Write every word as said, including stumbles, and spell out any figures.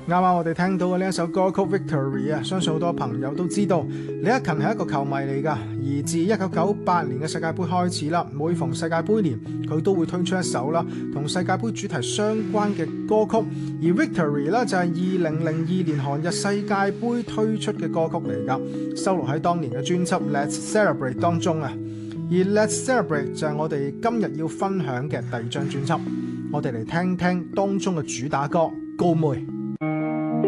啱啱我哋聽到嘅呢一首歌曲 Victory 啊，相信好多朋友都知道李克勤係一個球迷嚟噶，而自一九九八年嘅世界盃開始啦，每逢世界盃年佢都會推出一首啦同世界盃主題相關嘅歌曲，而 Victory 咧就係二零零二年韓日世界盃推出嘅歌曲嚟噶，收錄喺當年嘅專輯 Let's Celebrate 當中啊，而 Let's Celebrate 就係我哋今日要分享嘅第二張專輯，我哋嚟聽聽當中嘅主打歌高妹。